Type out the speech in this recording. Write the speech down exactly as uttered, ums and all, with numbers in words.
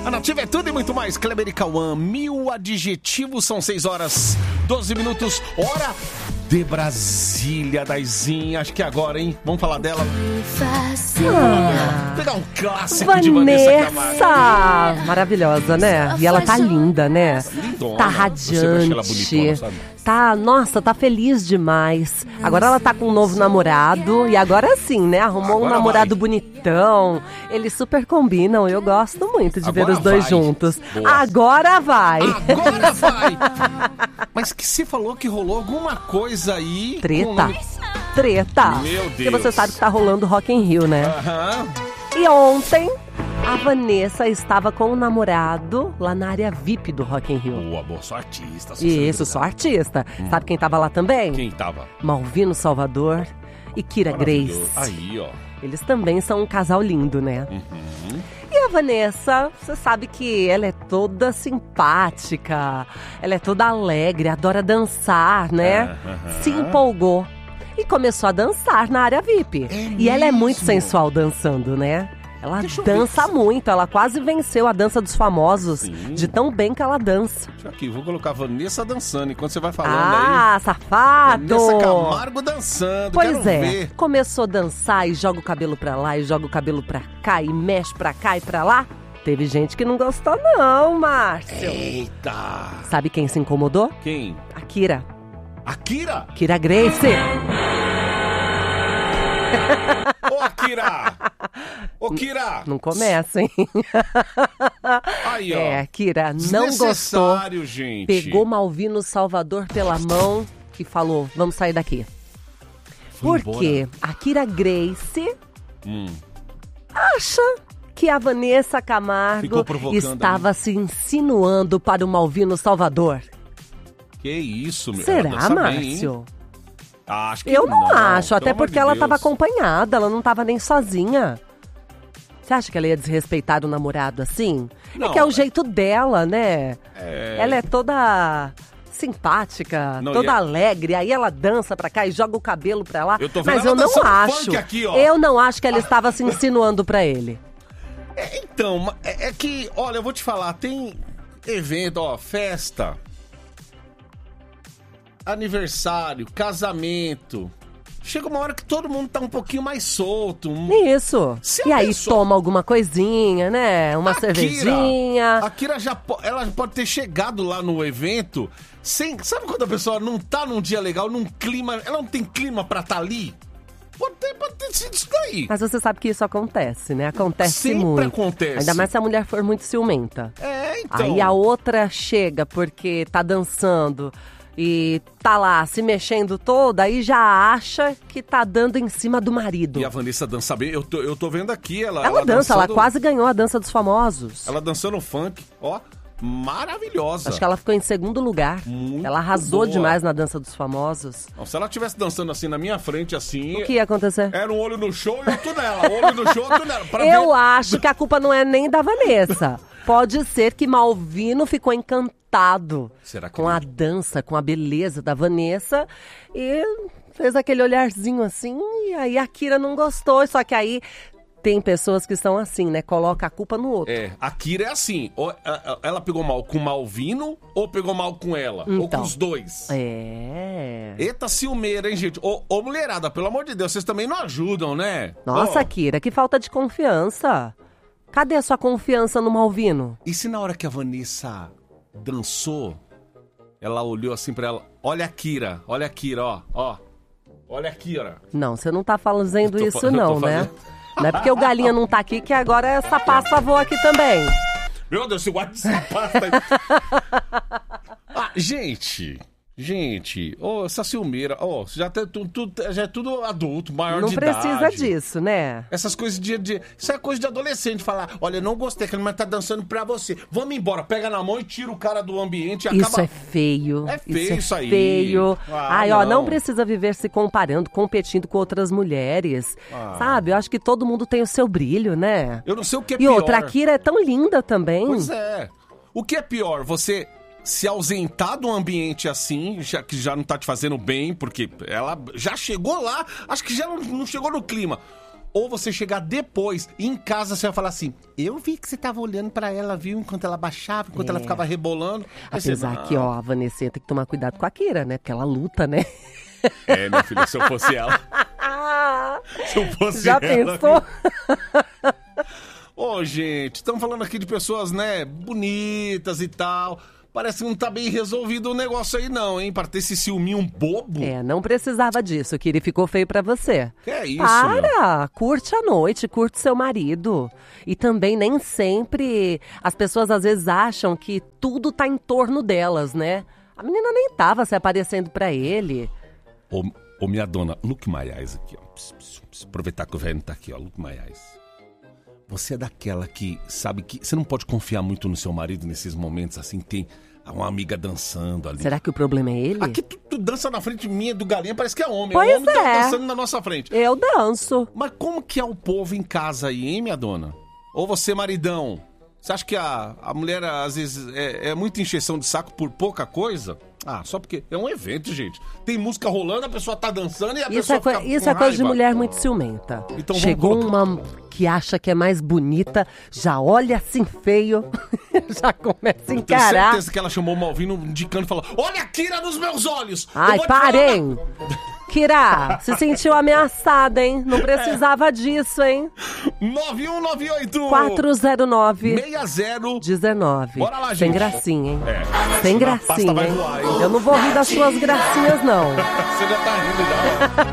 A Nativa é tudo e muito mais. Kleber e Cauã, mil adjetivos, são seis horas, doze minutos, hora de Brasília, Daizinha. Acho que é agora, hein? Vamos falar dela. Ah, pegar um clássico Vanessa, de Vanessa Camargo. Maravilhosa, né? E ela tá linda, né? Lindona. Tá Você vai achar ela radiante. bonitona, sabe? Tá, nossa, tá feliz demais. Agora ela tá com um novo namorado. E agora sim, né? Arrumou Agora um namorado vai. bonitão. Eles super combinam. Eu gosto muito de Agora ver os dois vai. juntos. Boa. Agora vai. Agora vai! Mas que você falou que rolou alguma coisa aí... Treta. com- Treta. Meu Porque Deus. você sabe que tá rolando Rock in Rio, né? Aham. E ontem, a Vanessa estava com o namorado lá na área V I P do Rock in Rio. Boa, boa, sou artista. Sou Isso, sou artista. Sabe quem tava lá também? Quem tava? Malvino Salvador e Kira Grace. Maravilhoso. Aí, ó. Eles também são um casal lindo, né? Uhum. E a Vanessa, você sabe que ela é toda simpática, ela é toda alegre, adora dançar, né? Aham. Se empolgou e começou a dançar na área V I P. É e ela é mesmo? muito sensual dançando, né? Ela Deixa eu ver. dança muito, ela quase venceu a dança dos famosos, Sim. de tão bem que ela dança. Deixa aqui, vou colocar Vanessa dançando enquanto você vai falando Ah, aí. safado! Vanessa Camargo dançando, Pois quero é, ver. começou a dançar e joga o cabelo pra lá e joga o cabelo pra cá e mexe pra cá e pra lá. Teve gente que não gostou não, Márcio. Eita! Sabe quem se incomodou? Quem? A Kira. Akira? Kira Grace. Ô, Akira! Ô, Kira! Não começa, hein? Aí, ó. É, Kira não gostou. Desnecessário, gente. Pegou Malvino Salvador pela mão e falou, vamos sair daqui. Foi Porque a Kira Grace Hum. acha que a Vanessa Ficou Camargo provocando estava se insinuando para o Malvino Salvador. Que isso, meu. Será, Ela dança bem, hein? Márcio? Acho que Eu não, acho, pelo até amor porque de ela Deus. estava acompanhada, ela não estava nem sozinha. Você acha que ela ia desrespeitar o namorado assim? Não, é que é o é- jeito dela, né? É... Ela é toda simpática, Não, toda e é- alegre, aí ela dança pra cá e joga o cabelo pra lá. Eu tô vendo Mas ela eu não dançando acho. funk aqui, ó. Eu não acho que ela estava se insinuando pra ele. É, então, ma- é, é que, olha, eu vou te falar, tem evento, ó, festa, aniversário, casamento. Chega uma hora que todo mundo tá um pouquinho mais solto. Um... Isso. Se E a aí pessoa- toma alguma coisinha, né? Uma A Kira- cervejinha. A Kira já po- ela pode ter chegado lá no evento sem. Sabe quando a pessoa não tá num dia legal, num clima. Ela não tem clima pra tá ali? Pode ter, pode ter sido isso daí. Mas você sabe que isso acontece, né? Acontece Sempre muito. acontece. Ainda mais se a mulher for muito ciumenta. É, então. Aí a outra chega porque tá dançando e tá lá se mexendo toda, aí já acha que tá dando em cima do marido. E a Vanessa dança bem. Eu tô, eu tô vendo aqui ela. Ela, dança, ela dançando- quase ganhou a dança dos famosos. Ela dançando funk, ó, maravilhosa. Acho que ela ficou em segundo lugar. Muito ela arrasou boa. demais na dança dos famosos. Não, se ela estivesse dançando assim na minha frente, assim. O que ia acontecer? Era um olho no show e outro nela. Um olho no show e outro nela. Pra Eu ver... acho que a culpa não é nem da Vanessa. Pode ser que Malvino ficou encantado Será que com a ele- dança, com a beleza da Vanessa e fez aquele olharzinho assim, e aí a Kira não gostou, só que aí tem pessoas que são assim, né? Coloca a culpa no outro. É, a Kira é assim. Ou, a- a- ela pegou mal com o Malvino ou pegou mal com ela? Ou com Então. os dois? É. Eita ciumeira, hein, gente? Ô, ô, mulherada, pelo amor de Deus, vocês também não ajudam, né? Nossa, Ó, Kira, que falta de confiança. Cadê a sua confiança no Malvino? E se na hora que a Vanessa dançou, ela olhou assim pra ela, olha a Kira, olha a Kira, ó, ó. Olha a Kira. Não, você não tá fazendo Eu tô isso fa- eu tô não, né? fazendo. Não é porque o Galinha não tá aqui que agora essa pasta voa aqui também. Meu Deus, esse WhatsApp pasta aí. Ah, gente, gente, ô, essa ciumeira, ó, já, tá tu- tu- já é tudo adulto, maior Não de precisa idade. disso, né? Essas coisas de, de... Isso é coisa de adolescente, falar, olha, eu não gostei que a mulher tá dançando pra você. Vamos embora, pega na mão e tira o cara do ambiente e Isso acaba... é feio. É feio isso aí. feio. Ah, Ai, ó, não. não precisa viver se comparando, competindo com outras mulheres. Ah. Sabe? Eu acho que todo mundo tem o seu brilho, né? Eu não sei o que é E pior. outra, a Kira é tão linda também. Pois é. O que é pior, você se ausentar de um ambiente assim, já, que já não tá te fazendo bem, porque ela já chegou lá, acho que já não, não chegou no clima. Ou você chegar depois e em casa você vai falar assim, eu vi que você tava olhando pra ela, viu? Enquanto ela baixava, enquanto É. ela ficava rebolando. Aí você, Apesar não. que, ó, a Vanessa tem que tomar cuidado com a Kira, né? Porque ela luta, né? É, meu filho, se eu fosse ela. Se eu fosse Já ela. pensou? Ô, gente, estamos falando aqui de pessoas, né, bonitas e tal. Parece que não tá bem resolvido o negócio aí não, hein? Pra ter esse ciúminho bobo. É, não precisava disso, Kira, e ficou feio pra você. Que é isso, Para! Curte a noite, curte seu marido. E também nem sempre as pessoas às vezes acham que tudo tá em torno delas, né? A menina nem tava se aparecendo pra ele. Ô, ô, minha dona, look my eyes aqui, ó. Pss, pss, pss. Aproveitar que o velho não tá aqui, ó. Look my eyes. Você é daquela que sabe que você não pode confiar muito no seu marido nesses momentos assim, tem uma amiga dançando ali. Será que o problema é ele? Aqui tu, tu dança na frente minha do galinha, parece que é homem. Pois o homem tá é. dançando na nossa frente. Eu danço. Mas como que é o povo em casa aí, hein, minha dona? Ou você, maridão? Você acha que a, a mulher, às vezes, é, é muita encheção de saco por pouca coisa? Ah, só porque é um evento, gente. Tem música rolando, a pessoa tá dançando e a Isso pessoa é, coi- fica isso com é coisa de raiva. mulher muito ciumenta. Então vamos Chegou colocar- uma que acha que é mais bonita, já olha assim feio, já começa a Eu tenho encarar. certeza que ela chamou o Malvino de canto e falou, olha a Kira nos meus olhos! Eu Ai, vou te falar parem! Kira, se sentiu ameaçada, hein? Não precisava disso, hein? nove um nove oito quatro zero nove seis zero dezenove. Bora lá, Sem gente. gracinha, hein? É. Sem A pasta gracinha, vai hein? voar, hein? Eu não vou rir das suas gracinhas, não. Você já tá rindo já.